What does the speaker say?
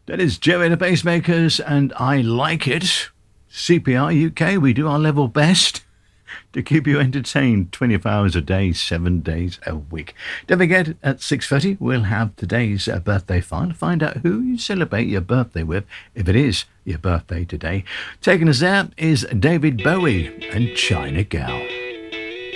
That is Joey the Pacemakers, and I like it. CPR UK, we do our level best to keep you entertained 24 hours a day, 7 days a week. Don't forget, at 6:30, we'll have today's birthday fun. Find out who you celebrate your birthday with, if it is your birthday today. Taking us out is David Bowie and China Girl.